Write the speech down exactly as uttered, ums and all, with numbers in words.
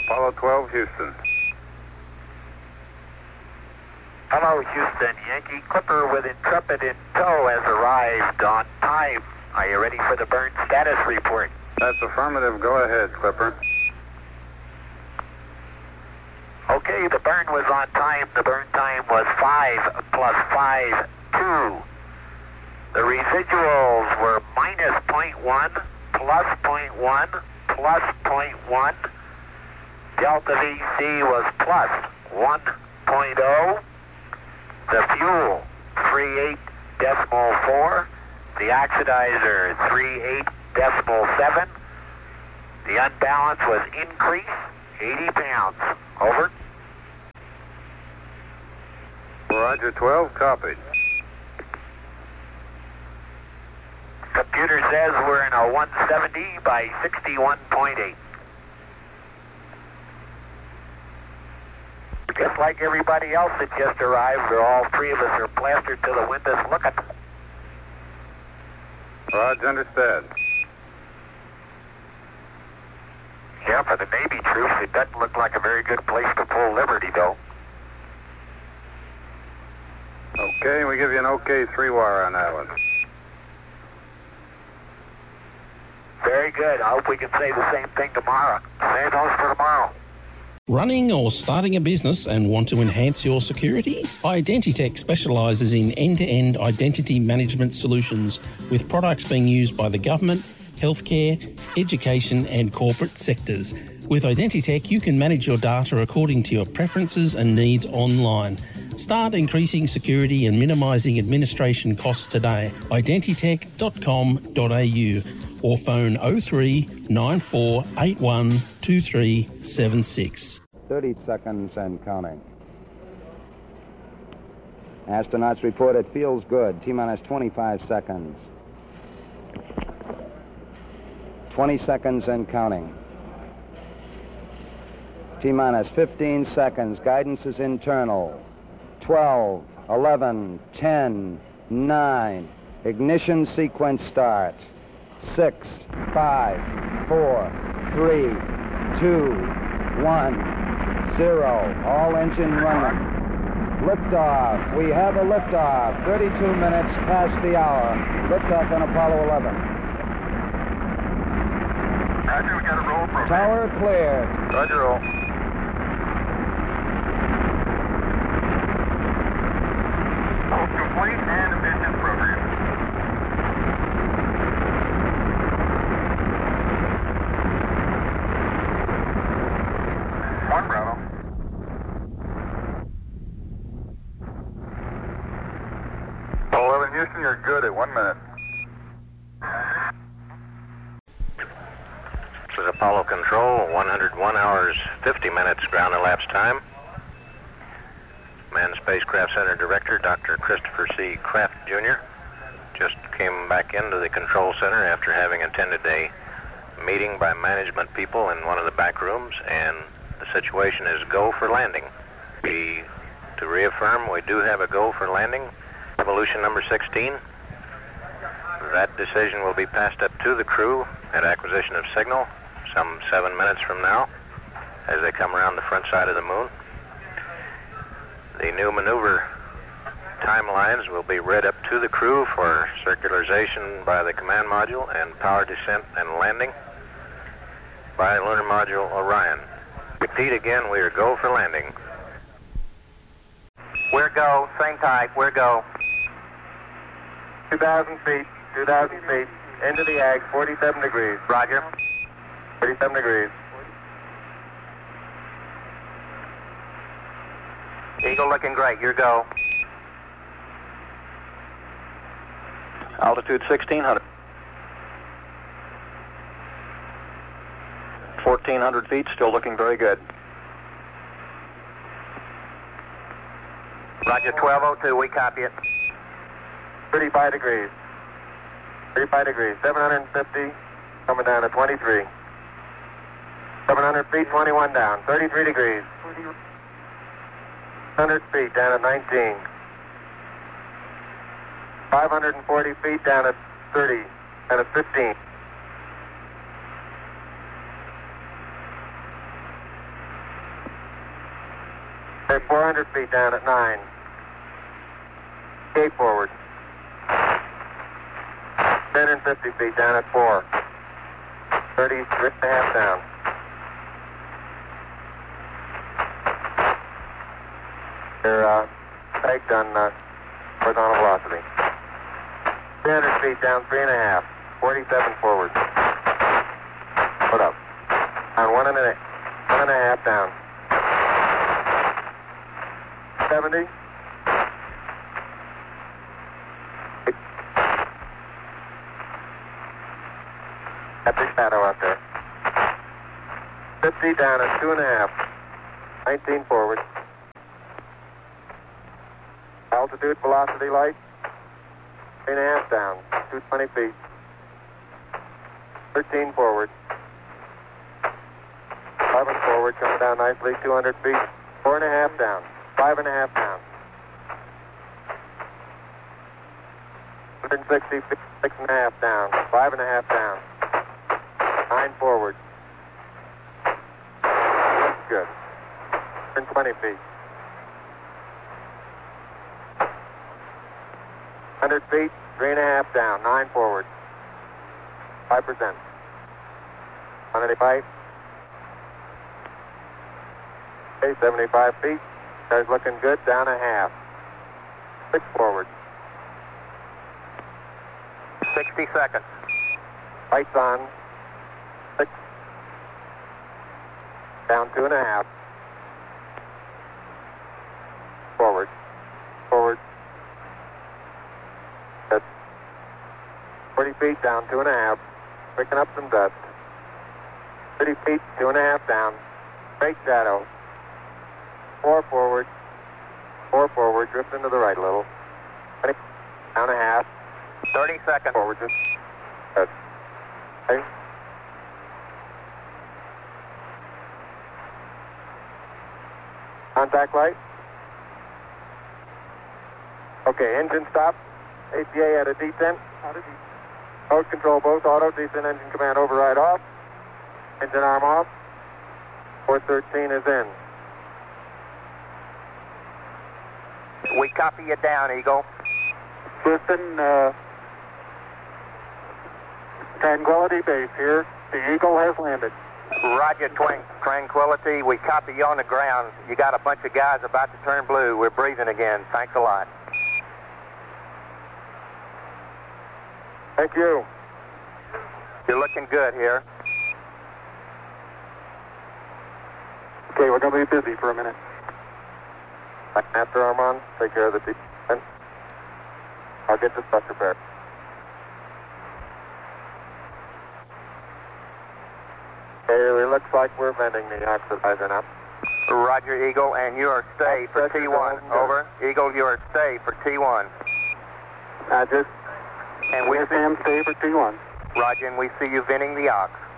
Apollo twelve, Houston. Hello, Houston. Yankee Clipper with Intrepid in tow has arrived on time. Are you ready for the burn status report? That's affirmative. Go ahead, Clipper. Okay, the burn was on time. The burn time was five plus five, two. The residuals were minus zero point one, plus zero point one, plus zero point one. Delta V C was plus one point zero. The fuel, three eight decimal four. The oxidizer, three eight decimal seven. The unbalance was increase, eighty pounds. Over. Roger, twelve, copied. Computer says we're in a one seventy by sixty-one point eight. Just like everybody else that just arrived, we're all three of us are plastered to the windows looking. Roger, understood. Yeah, for the Navy troops, it doesn't look like a very good place to pull Liberty, though. Okay, we give you an okay three-wire on that one. Very good. I hope we can say the same thing tomorrow. Same those for tomorrow. Running or starting a business and want to enhance your security? Identitech specialises in end-to-end identity management solutions with products being used by the government, healthcare, education and corporate sectors. With Identitech, you can manage your data according to your preferences and needs online. Start increasing security and minimising administration costs today. identitech dot com dot a u or phone oh three nine four eight one two three seven six. thirty seconds and counting. Astronauts report it feels good. T-minus twenty-five seconds. twenty seconds and counting. T-minus fifteen seconds. Guidance is internal. twelve, eleven, ten, nine. Ignition sequence starts. six, five, four, three, two, one, zero. All engine running. Liftoff. We have a liftoff. thirty-two minutes past the hour. Liftoff on Apollo eleven. Roger, we got a roll program. Tower cleared. Roger, roll. Oh, complete and efficient program. One Bravo. eleven, Houston, you're good at one minute. This is Apollo Control, one hundred one hours, fifty minutes ground elapsed time. Manned Spacecraft Center Director, Doctor Christopher C. Kraft, Junior just came back into the control center after having attended a meeting by management people in one of the back rooms, and the situation is go for landing. We, to reaffirm, we do have a go for landing. Evolution number sixteen. That decision will be passed up to the crew at acquisition of signal some seven minutes from now as they come around the front side of the moon. The new maneuver timelines will be read up to the crew for circularization by the command module and power descent and landing by lunar module Orion. Repeat again, we are go for landing. We're go, same type, we're go. two thousand feet, two thousand feet, into the ag, forty-seven degrees. Roger. thirty-seven degrees. Eagle looking great, your go. Altitude sixteen hundred. fourteen hundred feet, still looking very good. Roger, twelve oh two, we copy it. thirty-five degrees. thirty-five degrees, seven hundred fifty, coming down to twenty-three. seven hundred feet, twenty-one down, thirty-three degrees. one hundred feet, down at nineteen. five hundred forty feet, down at thirty, down at fifteen. Okay, four hundred feet down at nine. Eight forward. ten and fifty feet down at four. thirty, three and a half down. You're uh, pegged on uh, horizontal velocity. three hundred feet down, three and a half. forty-seven forward. Put up. On one and a, one and a half down. seventy. Epic shadow out there. fifty down at two and a half. nineteen forward. Altitude, velocity light. Three and a half down. two hundred twenty feet. thirteen forward. eleven forward, coming down nicely, two hundred feet. Four and a half down. Five and a half down. one hundred sixty feet, six and a half down. Five and a half down. Nine forward. Good. one hundred twenty feet. one hundred feet, three and a half down. Nine forward. Five percent. one eighty-five. Okay, seventy-five feet. Guys looking good. Down a half. Six forward. sixty seconds. Lights on. Six. Down two and a half. Forward. Forward. Good. forty feet down, two and a half. Picking up some dust. thirty feet, two and a half down. Great shadow. Four forward. Four forward. Drift into the right a little. twenty, down a half. thirty seconds. Forward. Just. Good. Okay. Contact light. Okay, engine stop. A P A at a detent. Mode control both auto. Descent engine command override off. Engine arm off. four thirteen is in. We copy you down, Eagle. Listen, uh, Tranquility Base here. The Eagle has landed. Roger, Twin Tranquility. We copy you on the ground. You got a bunch of guys about to turn blue. We're breathing again. Thanks a lot. Thank you. You're looking good here. Okay, we're going to be busy for a minute. After Armand, take care of the descent. I'll get the stuff prepared. Okay, it looks like we're venting the oxidizer now. Roger, Eagle, and you are stay for T one. Over. Eagle, you are stay for T one. Roger. And we see him stay for T one. Roger, and we see you venting the ox.